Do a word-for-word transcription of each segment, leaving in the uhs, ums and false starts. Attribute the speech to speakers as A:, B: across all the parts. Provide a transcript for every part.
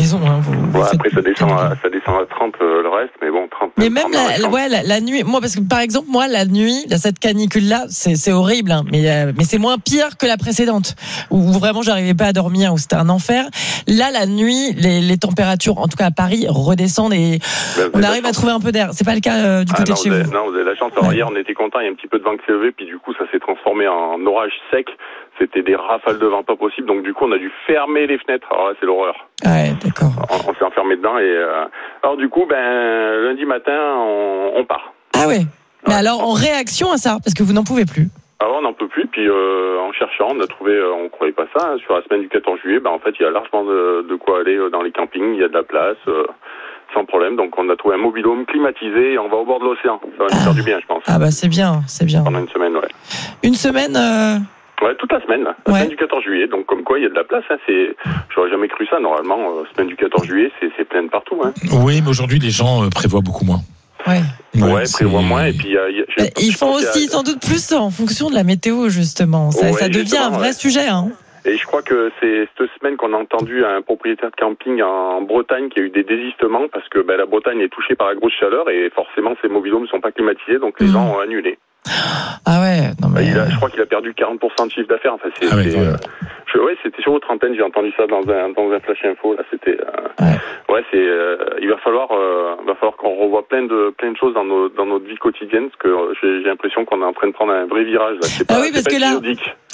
A: raison. Hein, vous,
B: ouais,
A: vous
B: après, ça descend, à, ça descend à trente euh, le reste, mais bon, trente.
A: Mais même
B: trente,
A: la, ouais, la, la nuit, moi, parce que par exemple, moi, la nuit, cette canicule-là, c'est, c'est horrible, hein, mais, euh, mais c'est moins pire que la précédente, où, où vraiment j'arrivais pas à dormir, où c'était un enfer. Là, la nuit, les, les températures, en tout cas à Paris, redescendent et ben, on arrive à trouver un peu d'air. C'est pas le cas euh, du ah, côté
B: non,
A: de chez
B: vous.
A: vous.
B: Avez, non, vous avez la chance. Alors, ouais. Hier, on était content, il y a un petit peu de vent qui s'est levé, puis du coup, ça s'est transformé en orage sec. C'était des rafales de vent pas possible, donc du coup, on a dû fermer les fenêtres. Alors là, c'est l'horreur.
A: Ouais, d'accord.
B: On, on s'est enfermé dedans et euh... alors du coup, ben lundi matin, on, on part.
A: Ah ouais. Mais ouais. Alors en réaction à ça, parce que vous n'en pouvez plus.
B: Alors on n'en peut plus. Puis euh, en cherchant, on a trouvé, euh, on croyait pas ça. Hein, sur la semaine du quatorze juillet, ben en fait, il y a largement de, de quoi aller dans les campings. Il y a de la place. Euh, sans problème. Donc on a trouvé un mobil-home climatisé et on va au bord de l'océan. Ça va nous ah. faire du bien, je pense.
A: Ah bah c'est bien, c'est bien.
B: Pendant une semaine, ouais.
A: Une semaine. Euh...
B: Ouais, toute la semaine, la ouais. semaine du quatorze juillet. Donc comme quoi, il y a de la place. Hein, c'est, j'aurais jamais cru ça. Normalement, euh, semaine du quatorze juillet, c'est, c'est plein de partout. Hein.
C: Oui, mais aujourd'hui, les gens euh, prévoient beaucoup moins.
A: Ouais.
B: Ouais, ouais prévoient moins. Et puis, euh, y a,
A: ils font aussi a... sans doute plus en fonction de la météo, justement. Ça, ouais, ça devient un vrai ouais. sujet. Hein.
B: Et je crois que c'est cette semaine qu'on a entendu un propriétaire de camping en Bretagne qui a eu des désistements parce que ben, la Bretagne est touchée par la grosse chaleur et forcément ces mobil-homes ne sont pas climatisés, donc les mmh. gens ont annulé.
A: Ah ouais, non mais...
B: Il a, je crois qu'il a perdu quarante pour cent de chiffre d'affaires. Enfin, c'est,
C: ah ouais,
B: c'est, euh, je, ouais, c'était sur votre antenne, j'ai entendu ça dans un, dans un flash info. Là, c'était, euh,
A: ouais.
B: ouais, c'est, euh, il va falloir, euh, va falloir qu'on revoie plein de, plein de choses dans nos, dans notre vie quotidienne, parce que euh, j'ai, j'ai l'impression qu'on est en train de prendre un vrai virage. Là. C'est pas,
A: ah oui, parce
B: c'est
A: que
B: pas
A: là,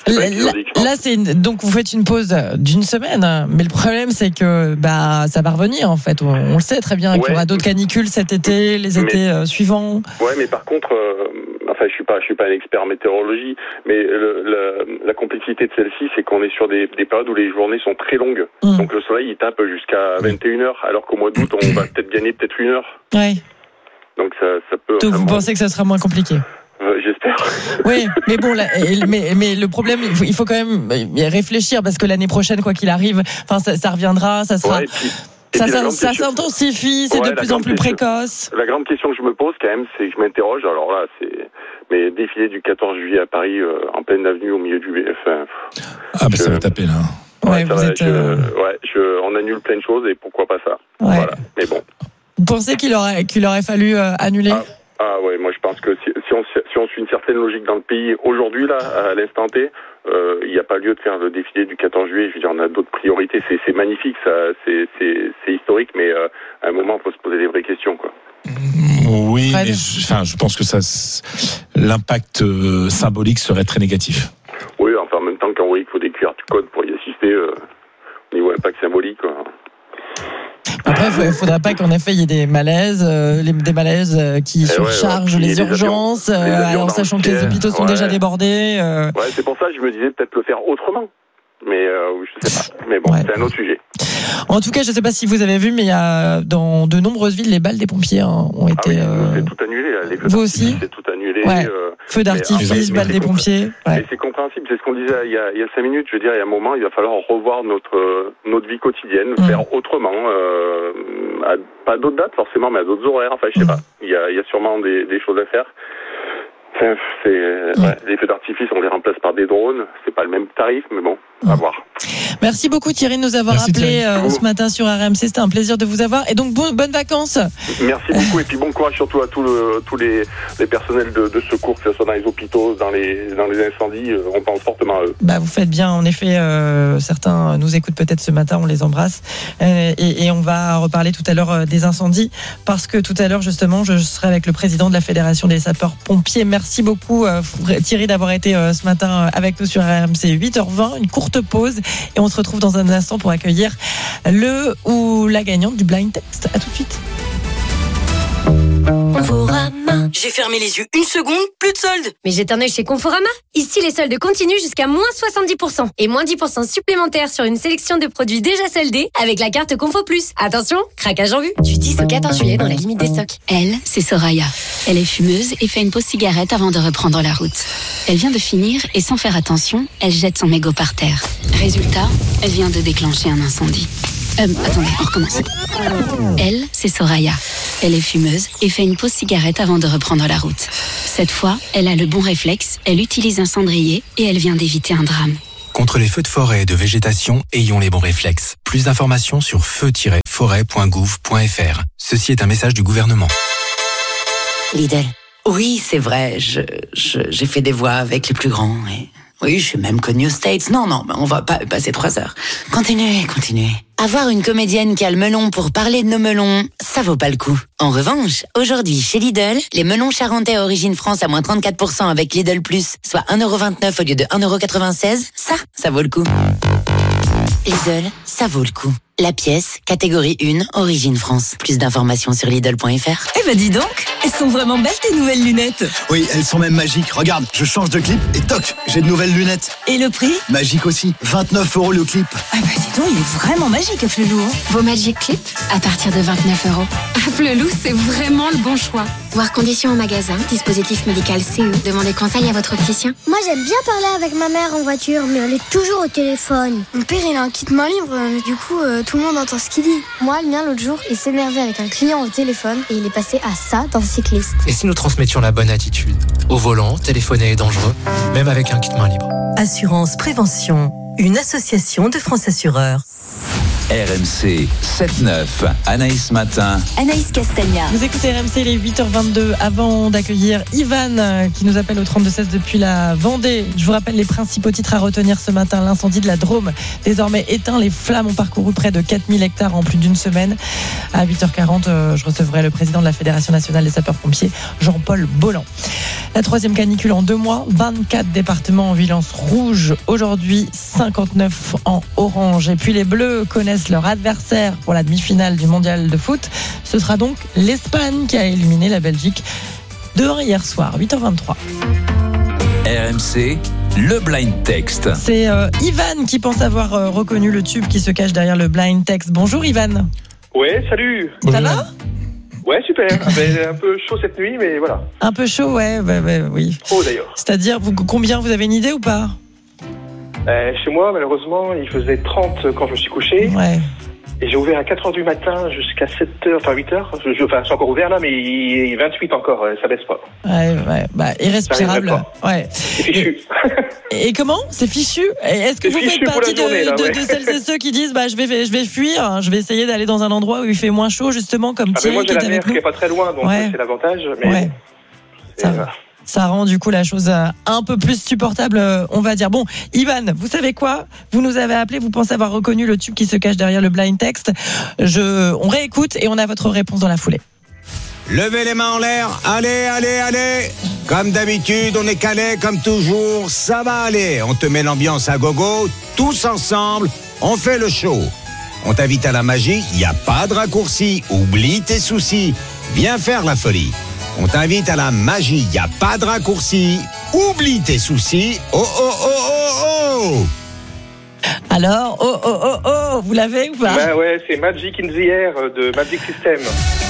A: là, là, c'est une, donc vous faites une pause d'une semaine, mais le problème c'est que bah ça va revenir en fait. On, on le sait très bien ouais. qu'il y aura d'autres canicules cet été, les étés mais, euh, suivants.
B: Ouais, mais par contre, euh, enfin, je suis pas, je suis pas un expert en météorologie, mais le, le, la complexité de celle-ci, c'est qu'on est sur des, des périodes où les journées sont très longues. Mmh. Donc le soleil il tape jusqu'à vingt et une heures, alors qu'au mois d'août on va peut-être gagner peut-être une heure.
A: Ouais.
B: Donc ça, ça peut.
A: Donc vous
B: bon.
A: pensez que ça sera moins compliqué?
B: Euh, j'espère.
A: Oui, mais bon, là, mais, mais le problème, il faut, il faut quand même réfléchir parce que l'année prochaine, quoi qu'il arrive, enfin, ça, ça reviendra, ça sera. Ouais, et puis, et ça, ça, ça question... s'intensifie, c'est ouais, de plus en plus question... précoce.
B: La grande question que je me pose quand même, c'est que je m'interroge. Alors là, c'est mais défilé du quatorze juillet à Paris, euh, en pleine avenue au milieu du. Enfin,
C: ah, mais je... ça va taper là.
A: Ouais,
B: ouais,
A: vous
B: va,
A: êtes,
B: je,
A: euh...
B: ouais je, on annule plein de choses et pourquoi pas ça.
A: Ouais.
B: Voilà. Mais bon.
A: Vous pensez qu'il aurait, qu'il aurait fallu euh, annuler?
B: Ah. Ah ouais, moi je pense que si, si, on, si on suit une certaine logique dans le pays aujourd'hui, là, à l'instant T, euh, il n'y a pas lieu de faire le défilé du quatorze juillet. Je veux dire, on a d'autres priorités. C'est, c'est magnifique, ça, c'est, c'est, c'est historique, mais euh, à un moment, il faut se poser des vraies questions, quoi.
C: Oui, mais je, enfin, je pense que ça, l'impact euh, symbolique serait très négatif.
B: Oui, enfin, en même temps, quand on voit qu'il faut des Q R codes pour y assister, euh, au niveau impact symbolique, quoi.
A: Après, il ne faudrait pas qu'en effet il y ait des malaises, euh, les, des malaises euh, qui surchargent ouais, ouais. les, les urgences, avions, euh, alors sachant que les hôpitaux sont ouais. déjà débordés. Euh...
B: Ouais, c'est pour ça que je me disais peut-être le faire autrement. Mais euh, je sais pas. Mais bon, ouais. c'est un autre sujet.
A: En tout cas, je ne sais pas si vous avez vu, mais il y a dans de nombreuses villes, les balles des pompiers hein, ont été.
B: Ah oui,
A: euh...
B: c'est tout annulé. Là. Les feux
A: vous aussi
B: c'est tout annulé.
A: Ouais.
B: Euh,
A: Feux d'artifice, balles des pompiers.
B: Ouais. Mais c'est compréhensible. C'est ce qu'on disait il y, a, il y a cinq minutes. Je veux dire, il y a un moment, il va falloir revoir notre euh, notre vie quotidienne, mmh. faire autrement. Euh, à, pas à d'autres dates forcément, mais à d'autres horaires. Enfin, je sais mmh. pas. Il y a, il y a sûrement des, des choses à faire. Enfin, c'est, mmh. ouais, les feux d'artifice, on les remplace par des drones. C'est pas le même tarif, mais bon, mmh. à voir.
A: Merci beaucoup Thierry de nous avoir Merci appelé euh, ce matin sur R M C. C'était un plaisir de vous avoir. Et donc, bon, bonnes vacances.
B: Merci beaucoup. Et puis bon courage surtout à tous le, tous les, les personnels de, de secours, que ce soit dans les hôpitaux, dans les, dans les incendies. On pense fortement à eux.
A: Bah, vous faites bien. En effet, euh, certains nous écoutent peut-être ce matin. On les embrasse. Euh, et, et on va reparler tout à l'heure euh, des incendies. Parce que tout à l'heure, justement, je serai avec le président de la Fédération des sapeurs-pompiers. Merci beaucoup euh, Thierry d'avoir été euh, ce matin avec nous sur R M C. huit heures vingt, une courte pause. Et on se retrouve dans un instant pour accueillir le ou la gagnante du blind test. À tout de suite.
D: Conforama. J'ai fermé les yeux une seconde, plus de soldes.
E: Mais j'éternue chez Conforama. Ici, les soldes continuent jusqu'à moins soixante-dix pour cent. Et moins dix pour cent supplémentaires sur une sélection de produits déjà soldés avec la carte Confo Plus. Attention, craquage en vue. Du dix au quatorze juillet dans la limite des stocks.
F: Elle, c'est Soraya. Elle est fumeuse et fait une pause cigarette avant de reprendre la route. Elle vient de finir et sans faire attention, elle jette son mégot par terre. Résultat, elle vient de déclencher un incendie. Euh, attendez, on recommence. Elle, c'est Soraya. Elle est fumeuse et fait une pause cigarette avant de reprendre la route. Cette fois, elle a le bon réflexe, elle utilise un cendrier et elle vient d'éviter un drame.
G: Contre les feux de forêt et de végétation, ayons les bons réflexes. Plus d'informations sur feu tiret forêt point gouv point f r. Ceci est un message du gouvernement.
H: Lidl. Oui, c'est vrai, je, je, j'ai fait des voix avec les plus grands. Et... Oui, je suis même connue aux States. Non, non, on va pas passer trois heures. Continuez, continuez. Avoir une comédienne qui a le melon pour parler de nos melons, ça vaut pas le coup. En revanche, aujourd'hui, chez Lidl, les melons charentais origine France à moins trente-quatre pour cent avec Lidl Plus, soit un euro vingt-neuf au lieu de un euro quatre-vingt-seize, ça, ça vaut le coup. Lidl, ça vaut le coup. La pièce, catégorie un, origine France. Plus d'informations sur Lidl point f r.
I: Eh ben dis donc, elles sont vraiment belles tes nouvelles lunettes.
J: Oui, elles sont même magiques. Regarde, je change de clip et toc, j'ai de nouvelles lunettes.
I: Et le prix ?
J: Magique aussi, vingt-neuf euros le clip.
I: Ah bah dis donc, il est vraiment magique, Afflelou. Hein.
F: Vos Magic Clips, à partir de vingt-neuf euros. Afflelou, c'est vraiment le bon choix. Voir conditions au magasin, dispositif médical C E. Demandez conseil à votre opticien.
K: Moi, j'aime bien parler avec ma mère en voiture, mais elle est toujours au téléphone. Mon père, il a un kit main libre, mais du coup, euh, tout le monde entend ce qu'il dit. Moi, le mien, l'autre jour, il s'énervait avec un client au téléphone et il est passé à ça dans Cycliste.
L: Et si nous transmettions la bonne attitude ? Au volant, téléphoner est dangereux, même avec un kit main libre.
I: Assurance Prévention, une association de France Assureurs.
M: R M C sept neuf, Anaïs Matin.
I: Anaïs Castagna.
A: Vous écoutez R M C, il est huit heures vingt-deux. Avant d'accueillir Ivan qui nous appelle au trente-deux seize depuis la Vendée. Je vous rappelle les principaux titres à retenir ce matin. L'incendie de la Drôme, désormais éteint. Les flammes ont parcouru près de quatre mille hectares en plus d'une semaine. À huit heures quarante, je recevrai le président de la Fédération nationale des sapeurs-pompiers, Jean-Paul Bolland. La troisième canicule en deux mois. vingt-quatre départements en vigilance rouge. Aujourd'hui, cinquante-neuf en orange. Et puis les Bleus connaissent leur adversaire pour la demi-finale du mondial de foot. Ce sera donc l'Espagne qui a éliminé la Belgique deux un hier soir, huit heures vingt-trois.
M: R M C, le blind text.
A: C'est euh, Ivan qui pense avoir euh, reconnu le tube qui se cache derrière le blind text. Bonjour Ivan.
N: Ouais, salut.
A: Ça va ?
N: Ouais, super. Un peu chaud cette nuit, mais voilà.
A: Un peu chaud, ouais, ouais, ouais oui.
N: Trop d'ailleurs.
A: C'est-à-dire, vous, combien vous avez une idée ou pas ?
N: Euh, chez moi, malheureusement, il faisait trente quand je me suis couché.
A: Ouais.
N: Et j'ai ouvert à quatre heures du matin jusqu'à sept heures, enfin huit heures. Je, je, enfin, c'est encore ouvert là, mais il est vingt-huit encore, ça baisse pas.
A: Ouais, ouais, bah, irrespirable. Ouais.
N: C'est fichu.
A: Et, et comment ? C'est fichu ? Et est-ce que
N: c'est
A: vous faites partie
N: journée,
A: de,
N: là,
A: de,
N: ouais.
A: de celles et ceux qui disent, bah, je vais, je vais fuir, je vais essayer d'aller dans un endroit où il fait moins chaud, justement, comme
N: ah,
A: Thierry
N: moi,
A: qui est avec nous.
N: Moi, j'ai la mer qui est pas très loin, donc
A: ouais.
N: c'est l'avantage. Mais
A: ouais. Ça va. Ça rend du coup la chose un peu plus supportable, on va dire. Bon, Ivan, vous savez quoi ? Vous nous avez appelé, vous pensez avoir reconnu le tube qui se cache derrière le blind text. Je, on réécoute et on a votre réponse dans la foulée.
O: Levez les mains en l'air, allez, allez, allez. Comme d'habitude, on est calé comme toujours, ça va aller. On te met l'ambiance à gogo, tous ensemble, on fait le show. On t'invite à la magie, il n'y a pas de raccourci, oublie tes soucis, viens faire la folie. On t'invite à la magie, il n'y a pas de raccourci. Oublie tes soucis. Oh, oh, oh, oh, oh.
A: Alors, oh, oh, oh, oh, vous l'avez ou pas ?
N: Bah ouais, c'est Magic in the Air de Magic System.